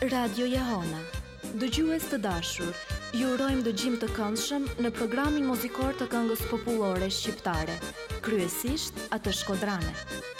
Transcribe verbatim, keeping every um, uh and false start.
Radio Jehona. Dëgjues të dashur, ju urojmë dëgjim të këndshëm në programin muzikor të këngës popullore shqiptare, kryesisht atë shkodrane.